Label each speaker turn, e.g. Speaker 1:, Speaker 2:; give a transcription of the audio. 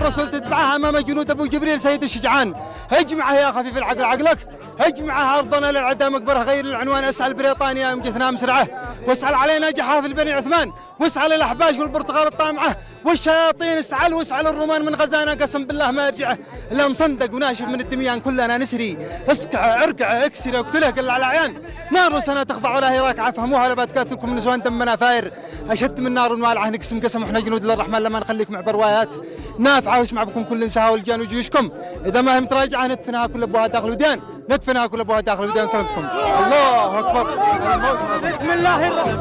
Speaker 1: الرسل تتبعها أمام جنود أبو جبريل سيد الشجعان. اجمعه يا خفيف العقل عقلك، اجمعه أرضنا للعداء مقبره، غير العنوان اسعى لبريطانيا مجثنا مسرعه، واسعى علينا جحافل بني عثمان، واسعى للأحباش والبرتغال الطامعة والشياطين اسعى، واسعى للرومان من غزانا قسم بالله ما يرجعه إلا مصندق وناشف من الدميان كلنا نسري، اسكع اركع اكسر اقتله كل على العيان، نار وسنة تخضع ولا هي راكعة، فهموها لبات كاثكم نسوان دمنا فاير، أشد من نار والعه نقسم قسم واحنا جنود للرحمن لما نخليكم بروايات نافعة واسمع بكم كل انسها والجان وجيوشكم، إذا ما هي متراجعة ندفنها كل أبوها داخل وديان، ندفنها كل أبوها داخل وديان. سلامتكم. الله أكبر.
Speaker 2: بسم الله الرحمن